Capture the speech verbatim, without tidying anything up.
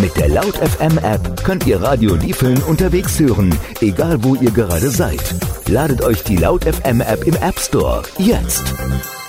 Mit der Laut F M App könnt ihr Radio Liefeln unterwegs hören, egal wo ihr gerade seid. Ladet euch die Laut F M App im App Store jetzt.